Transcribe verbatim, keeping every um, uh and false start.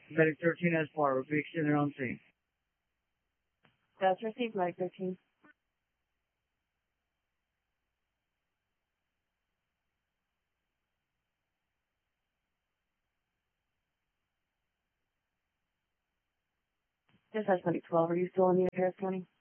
Medic thirteen has far. Repeat, extended on scene. That's received, Medic thirteen. This has Medic twelve. Are you still in the Harris County?